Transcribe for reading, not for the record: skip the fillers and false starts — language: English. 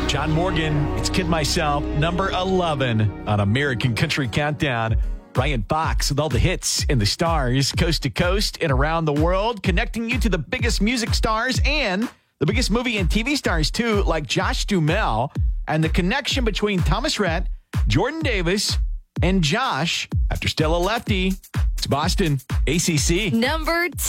John Morgan, it's Kid Myself, number 11 on American Country Countdown. Ryan Fox with all the hits and the stars, coast to coast and around the world, connecting you to the biggest music stars and the biggest movie and TV stars, too, like Josh Duhamel, and the connection between Thomas Rhett, Jordan Davis, and Josh after Stella Lefty. It's Boston, ACC. Number 2.